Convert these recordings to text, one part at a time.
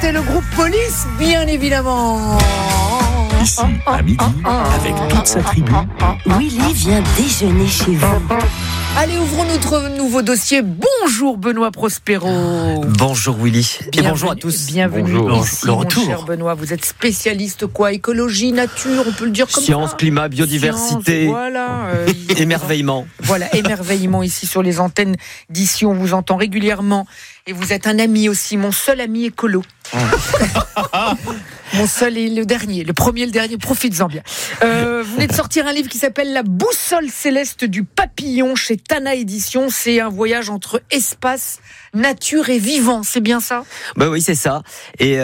C'était le groupe Police, bien évidemment. Ici, à midi, avec toute sa tribu, Willy vient déjeuner chez vous. Allez, ouvrons notre nouveau dossier. Bonjour Benoît Prospero. Bonjour Willy. Et bonjour à tous. Bienvenue Bonjour. ici, Le mon retour. cher Benoît. Vous êtes spécialiste quoi? Écologie, nature, on peut le dire comme Science, ça. climat, biodiversité, Science, voilà. émerveillement. Voilà, émerveillement ici sur les antennes d'ici. On vous entend régulièrement. Et vous êtes un ami aussi, mon seul ami écolo. Mon seul et le dernier, le premier et le dernier, profites-en bien. Vous venez de sortir un livre qui s'appelle La boussole céleste du papillon chez Tana Édition. C'est un voyage entre espace, nature et vivant, c'est bien ça? Bah oui, c'est ça. Et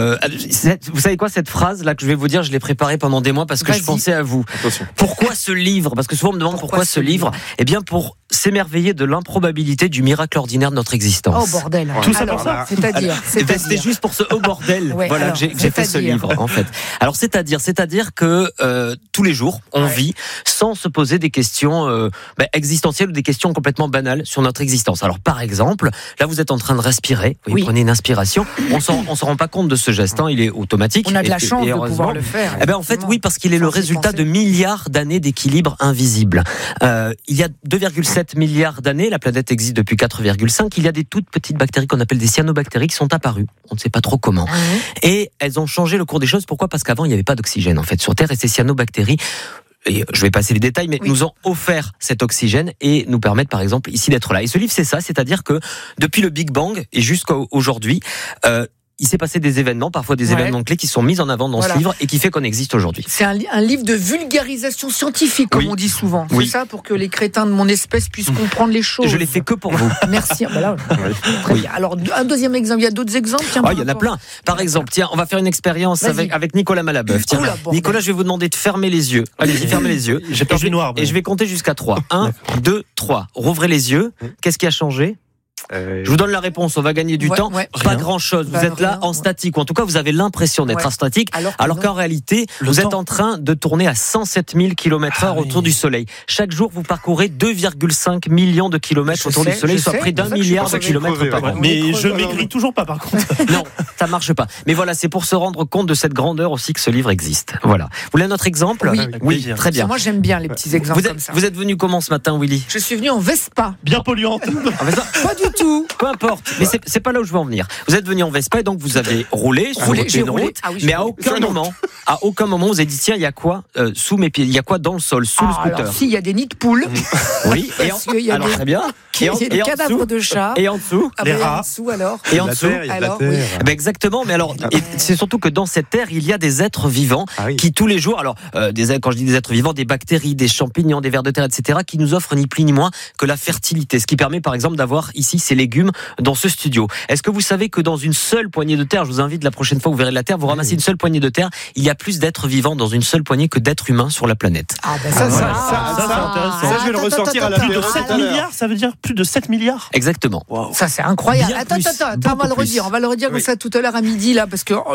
vous savez quoi, cette phrase là que je vais vous dire, je l'ai préparée pendant des mois parce que je pensais à vous. Attention. Pourquoi ce livre? Parce que souvent on me demande pourquoi ce livre. Eh bien pour s'émerveiller de l'improbabilité du miracle ordinaire de notre existence. Oh bordel. Tout ça Alors, pour ça. C'est-à-dire. C'était juste pour ce bordel, Ouais, voilà, alors, que j'ai fait ce livre en fait. Alors c'est-à-dire que tous les jours on vit sans se poser des questions existentielles ou des questions complètement banales sur notre existence. Alors par exemple, là vous êtes en train de respirer, vous prenez une inspiration, on s'en rend pas compte de ce geste, il est automatique. On a de la chance de heureusement. pouvoir le faire. Eh ben en fait oui, parce qu'il est le résultat de milliards d'années d'équilibre invisible. Il y a 2,7 milliards d'années, la planète existe depuis 4,5. Il y a des toutes petites bactéries qu'on appelle des cyanobactéries qui sont apparues. On ne sait pas trop comment. Et elles ont changé le cours des choses. Pourquoi? Parce qu'avant il n'y avait pas d'oxygène en fait sur Terre, et ces cyanobactéries, et je vais passer les détails, mais nous ont offert cet oxygène et nous permettent par exemple ici d'être là. Et ce livre c'est ça, c'est-à-dire que depuis le Big Bang et jusqu'à aujourd'hui, il s'est passé des événements, parfois des événements clés qui sont mis en avant dans ce livre et qui fait qu'on existe aujourd'hui. C'est un livre de vulgarisation scientifique, comme on dit souvent. C'est ça, pour que les crétins de mon espèce puissent comprendre les choses. Je l'ai fait que pour vous. Merci. Très bien. Alors, un deuxième exemple. Il y a d'autres exemples? Il y en a plein. Par exemple, tiens, on va faire une expérience avec Nicolas Malabeuf. Tiens, Nicolas, je vais vous demander de fermer les yeux. Allez-y, fermez les yeux. J'ai peur du noir. Et je vais compter jusqu'à 3. 1, 2, 3. Rouvrez les yeux. Qu'est-ce qui a changé? Je vous donne la réponse, on va gagner du temps. Pas grand-chose, vous êtes là en statique, ou en tout cas vous avez l'impression d'être en statique, alors qu'en réalité, vous êtes en train de tourner à 107 000 km/h autour du Soleil. Chaque jour, vous parcourez 2,5 millions de kilomètres autour du Soleil, soit près d'1 milliard de kilomètres par an. Mais je maigris toujours pas par contre. Non, ça marche pas. Mais voilà, c'est pour se rendre compte de cette grandeur aussi que ce livre existe. Voilà. Vous voulez un autre exemple? Oui, très bien. Moi j'aime bien les petits exemples comme ça. Vous êtes venu comment ce matin, Willy? Je suis venu en Vespa. Bien polluante. Pas du tout. Peu importe, mais c'est pas là où je veux en venir. Vous êtes venu en Vespa et donc vous avez roulé sur une route, mais à aucun moment vous avez dit tiens, il y a quoi sous mes pieds, il y a quoi dans le sol, sous le scooter? Alors, si, il y a des nids de poules. Oui, alors très bien. Il y a des cadavres de chats. Et en dessous, les rats. En dessous alors. Et en dessous, exactement. Mais alors, c'est surtout que dans cette terre, il y a des êtres vivants qui tous les jours, alors quand je dis des êtres vivants, des bactéries, des champignons, des vers de terre, etc., qui nous offrent ni plus ni moins que la fertilité. Ce qui permet, par exemple, d'avoir ici ces légumes dans ce studio. Est-ce que vous savez que dans une seule poignée de terre, je vous invite la prochaine fois où vous verrez la terre, vous ramassez une seule poignée de terre, il y a plus d'êtres vivants dans une seule poignée que d'êtres humains sur la planète. Ça c'est intéressant. Ça je vais le ressortir à la plus de 7 milliards, ça veut dire plus de 7 milliards. Exactement. Wow. Ça c'est incroyable. Attends, on va le redire comme ça tout à l'heure à midi là, parce que on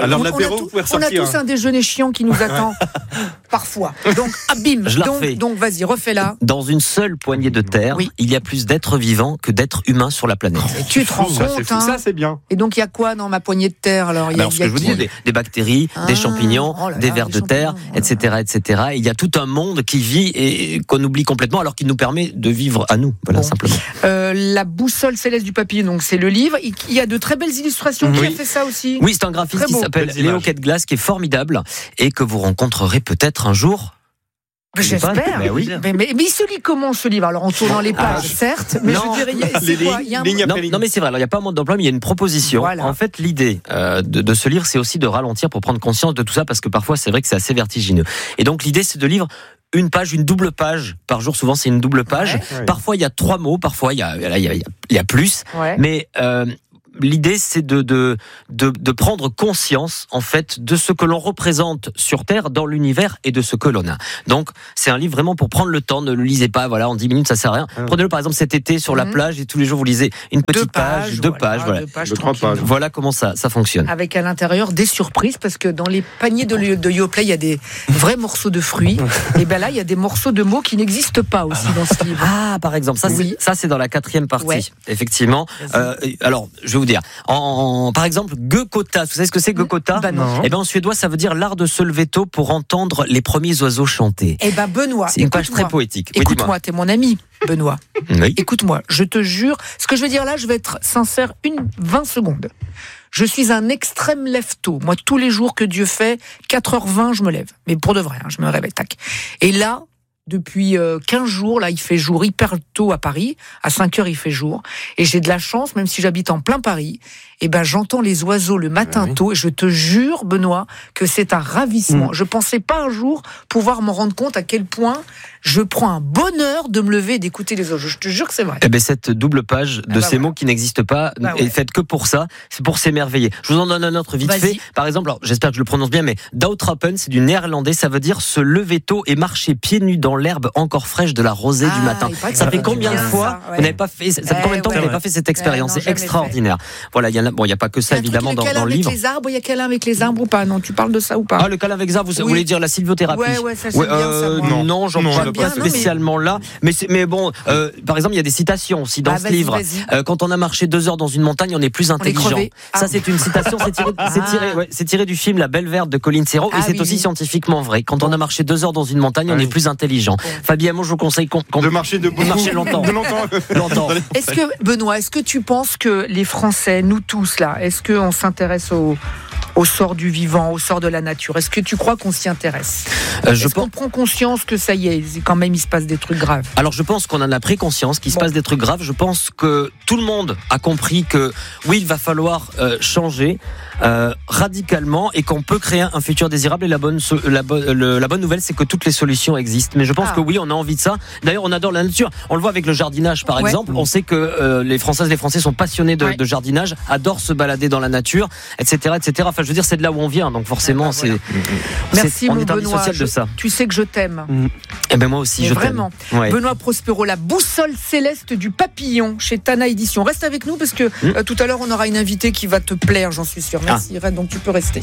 a tous un déjeuner chiant qui nous attend parfois. Donc bim. Donc vas-y, refais-la. Dans une seule poignée de terre, il y a plus d'êtres vivants que d'êtres humains sur la planète. Et tu te rends compte, ça c'est bien. Et donc il y a quoi dans ma poignée de terre alors? Il y a ce que je vous dis, des bactéries, des champignons, des vers de terre, etc., etc. Il y a tout un monde qui vit et qu'on oublie complètement, alors qu'il nous permet de vivre à nous. Voilà, simplement. La boussole céleste du papillon, donc c'est le livre. Il y a de très belles illustrations. Qui a fait ça aussi? Oui, c'est un graphiste qui s'appelle Léo Quetglas, qui est formidable et que vous rencontrerez peut-être un jour. J'espère. Mais il se lit comment ce livre? Alors on tourne dans les pages, certes, mais je dirais, c'est quoi? Non, mais c'est vrai. Alors il n'y a pas un mode d'emploi, mais il y a une proposition. Voilà. En fait, l'idée de ce livre, c'est aussi de ralentir pour prendre conscience de tout ça, parce que parfois c'est vrai que c'est assez vertigineux. Et donc l'idée, c'est de lire une double page par jour. Souvent, c'est une double page. Parfois, il y a 3 mots. Parfois, il y a plus. Mais l'idée, c'est de prendre conscience, en fait, de ce que l'on représente sur Terre, dans l'univers, et de ce que l'on a. Donc, c'est un livre vraiment pour prendre le temps. Ne le lisez pas, en 10 minutes, ça sert à rien. Prenez-le, par exemple, cet été, sur la plage, et tous les jours, vous lisez une petite page, 2 pages, voilà. 3 pages. Voilà comment ça fonctionne. Avec à l'intérieur des surprises, parce que dans les paniers de Yoplait, il y a des vrais morceaux de fruits. Et bien là, il y a des morceaux de mots qui n'existent pas aussi dans ce livre. Ah, par exemple, ça, c'est dans la 4e partie. Effectivement. Alors, je vais vous vous dire. Par exemple, Gökota. Vous savez ce que c'est Gökota? Non. En suédois, ça veut dire l'art de se lever tôt pour entendre les premiers oiseaux chanter. Benoît, c'est une page très poétique. Écoute-moi, t'es mon ami, Benoît. Oui. Écoute-moi, je te jure, ce que je vais dire là, je vais être sincère 20 secondes. Je suis un extrême lève-tôt. Moi, tous les jours que Dieu fait, 4h20, je me lève. Mais pour de vrai, je me réveille, tac. Et là, depuis 15 jours, là, il fait jour hyper tôt à Paris. À 5h, il fait jour. Et j'ai de la chance, même si j'habite en plein Paris, j'entends les oiseaux le matin tôt. Et je te jure, Benoît, que c'est un ravissement. Je pensais pas un jour pouvoir me rendre compte à quel point je prends un bonheur de me lever et d'écouter les oiseaux. Je te jure que c'est vrai. Cette double page de ces mots qui n'existent pas est faite que pour ça. C'est pour s'émerveiller. Je vous en donne un autre vite fait. Par exemple, alors, j'espère que je le prononce bien, mais Dautrappen, c'est du néerlandais. Ça veut dire se lever tôt et marcher pieds nus dans l'herbe encore fraîche de la rosée du matin. Ça fait combien de fois vous n'avez pas fait? Ça fait combien de temps que vous n'avez pas fait cette expérience? C'est extraordinaire. Voilà, il y a pas que ça évidemment dans le livre. Les arbres, il y a câlin avec les arbres ou pas? Non, tu parles de ça ou pas? Le câlin avec les arbres, vous voulez dire la sylviothérapie? Ça c'est bien ça. Non, j'en parle pas spécialement là. Mais bon, par exemple, il y a des citations aussi dans ce livre. Quand on a marché 2 heures dans une montagne, on est plus intelligent. Ça, c'est une citation. C'est tiré du film La Belle Verte de Colin Serrault et c'est aussi scientifiquement vrai. Quand on a marché 2 heures dans une montagne, on est plus intelligent. Fabien, moi, je vous conseille de marcher longtemps. Longtemps. Benoît, est-ce que tu penses que les Français, nous tous là, est-ce qu'on s'intéresse au sort du vivant, au sort de la nature? Est-ce que tu crois qu'on s'y intéresse? Qu'on prend conscience que ça y est, quand même, il se passe des trucs graves? Alors, je pense qu'on en a pris conscience qu'il se passe des trucs graves. Je pense que tout le monde a compris que, oui, il va falloir changer radicalement et qu'on peut créer un futur désirable. Et la bonne nouvelle, c'est que toutes les solutions existent. Mais je pense que oui, on a envie de ça. D'ailleurs, on adore la nature. On le voit avec le jardinage, par exemple. On sait que les Françaises et les Français sont passionnés de jardinage, adorent se balader dans la nature, etc., etc. Enfin, je veux dire, c'est de là où on vient, donc forcément, Merci, on est Benoît. indissociable de ça. Tu sais que je t'aime. Moi aussi, je t'aime. Vraiment. Benoît Prospero, la boussole céleste du papillon chez Tana Édition. Reste avec nous parce que tout à l'heure, on aura une invitée qui va te plaire, j'en suis sûre. Merci, Red, donc tu peux rester.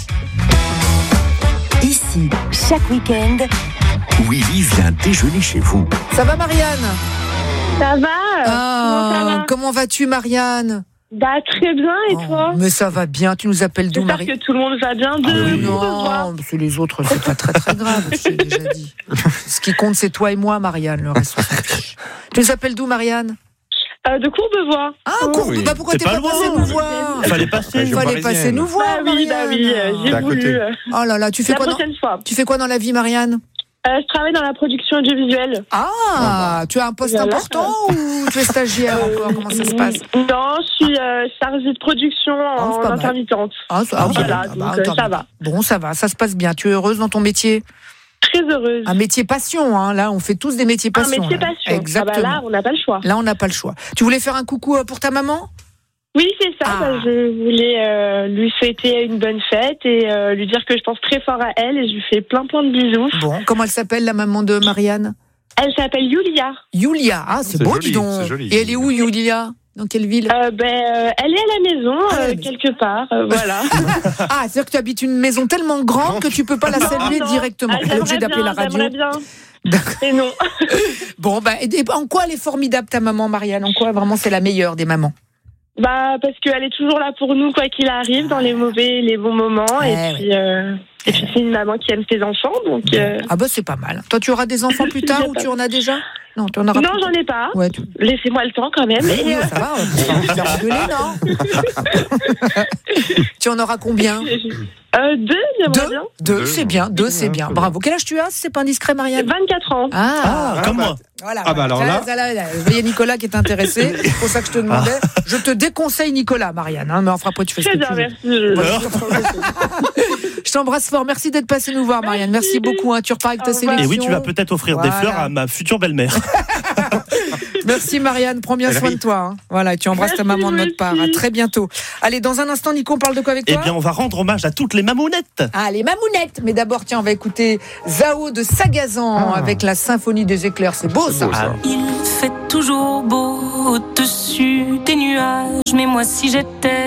Ici, chaque week-end, Willy vient déjeuner chez vous. Ça va, Marianne? Ça va. Comment vas-tu, Marianne? Très bien, et toi? Mais ça va bien, tu nous appelles d'où, Marie? J'espère que tout le monde va bien Non, parce que les autres, c'est pas très très grave, je t'ai déjà dit. Ce qui compte, c'est toi et moi, Marianne, le reste, on s'en fiche. Tu nous appelles d'où, Marianne? De Courbevoie. Courbevoie, pourquoi t'es pas passé nous voir? Il fallait passer nous voir, oui, j'ai voulu. Oh là là, tu fais la prochaine fois. Tu fais quoi dans la vie, Marianne? Je travaille dans la production audiovisuelle. Tu as un poste important ou tu es stagiaire encore? Comment ça se passe? Non, je suis chargée de production en intermittente. Ça va. Bon, ça va, ça se passe bien. Tu es heureuse dans ton métier? Très heureuse. Un métier passion, hein. Là, on fait tous des métiers passion. Un métier passion. Exactement. Là, on n'a pas le choix. Là, on n'a pas le choix. Tu voulais faire un coucou pour ta maman? Oui, c'est ça. Je voulais lui souhaiter une bonne fête et lui dire que je pense très fort à elle et je lui fais plein de bisous. Bon, comment elle s'appelle, la maman de Marianne? Elle s'appelle Yulia. Yulia, c'est beau, dis donc. C'est joli. Et elle est où, Yulia? Dans quelle ville? Elle est à la maison, quelque part, voilà. C'est-à-dire que tu habites une maison tellement grande que tu peux pas la saluer directement. Elle est obligée d'appeler la radio. J'aimerais bien. Et non. Bon, et en quoi elle est formidable, ta maman, Marianne? En quoi vraiment c'est la meilleure des mamans? Parce qu'elle est toujours là pour nous, quoi qu'il arrive, dans les mauvais et les bons moments. Et puis c'est une maman qui aime ses enfants, donc. C'est pas mal. Toi, tu auras des enfants plus tard ou tu en as déjà? Non, tu en auras. Non, j'en ai pas. Laissez-moi le temps quand même. Ça va. On va faire engueuler, non? Tu en auras combien? 2, j'aimerais bien. 2, c'est bien. 2, c'est bien. Bravo. Quel âge tu as, si c'est pas indiscret, Marianne? 24 ans. Comme moi. Voilà. Alors là. Je voyais Nicolas qui est intéressé. C'est pour ça que je te demandais. Je te déconseille Nicolas, Marianne. Mais enfin, après, tu fais ce que tu veux. Merci. Je t'embrasse fort. Merci d'être passé nous voir, Marianne. Merci beaucoup. Tu repars avec ta sélection. Et oui, tu vas peut-être offrir des fleurs à ma future belle-mère. Merci, Marianne. Prends bien soin de toi. Voilà, tu embrasses ta maman de notre part. À très bientôt. Allez, dans un instant, Nico, on parle de quoi avec toi? On va rendre hommage à toutes les mamounettes. Les mamounettes. Mais d'abord, tiens, on va écouter Zao de Sagazan avec la symphonie des éclairs. C'est beau, ça. Il fait toujours beau au-dessus des nuages. Mais moi, si j'étais